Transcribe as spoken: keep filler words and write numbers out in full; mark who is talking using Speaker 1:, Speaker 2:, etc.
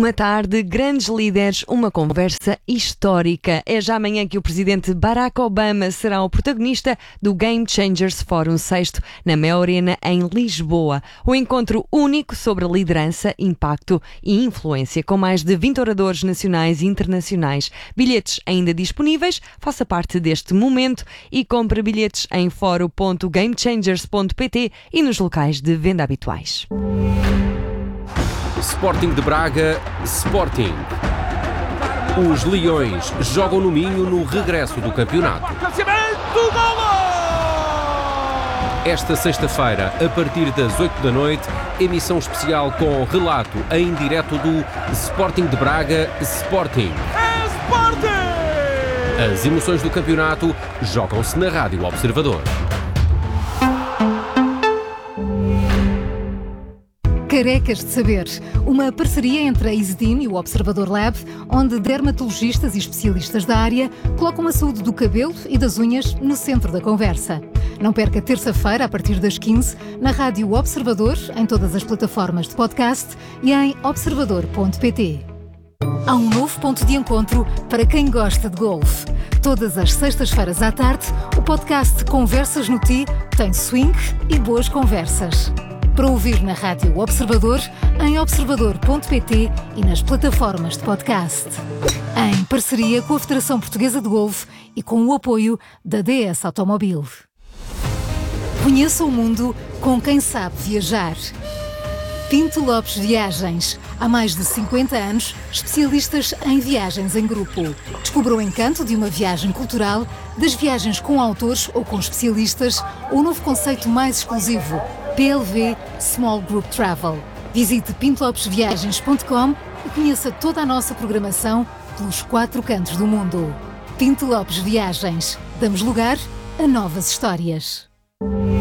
Speaker 1: Uma tarde, grandes líderes, uma conversa histórica. É já amanhã que o presidente Barack Obama será o protagonista do Game Changers Fórum sexto na Mel Arena, em Lisboa. Um encontro único sobre liderança, impacto e influência, com mais de vinte oradores nacionais e internacionais. Bilhetes ainda disponíveis, faça parte deste momento e compre bilhetes em fórum ponto gamechangers ponto pt e nos locais de venda habituais.
Speaker 2: Sporting de Braga, Sporting. Os Leões jogam no Minho no regresso do campeonato. Esta sexta-feira, a partir das oito da noite, emissão especial com relato em direto do Sporting de Braga, Sporting.
Speaker 3: É Sporting!
Speaker 2: As emoções do campeonato jogam-se na Rádio Observador.
Speaker 4: Carecas de Saber, uma parceria entre a Isedin e o Observador Lab, onde dermatologistas e especialistas da área colocam a saúde do cabelo e das unhas no centro da conversa. Não perca terça-feira, a partir das quinze, na Rádio Observador, em todas as plataformas de podcast e em observador ponto pt. Há um novo ponto de encontro para quem gosta de golfe. Todas as sextas-feiras à tarde, o podcast Conversas no Ti tem swing e boas conversas. Para ouvir na Rádio Observador, em observador ponto pt e nas plataformas de podcast. Em parceria com a Federação Portuguesa de Golfe e com o apoio da D S Automobil. Conheça o mundo com quem sabe viajar. Pinto Lopes Viagens. Há mais de cinquenta anos, especialistas em viagens em grupo. Descubra o encanto de uma viagem cultural, das viagens com autores ou com especialistas, ou o novo conceito mais exclusivo, P L V Small Group Travel. Visite pinto lopes viagens ponto com e conheça toda a nossa programação pelos quatro cantos do mundo. Pinto Lopes Viagens. Damos lugar a novas histórias.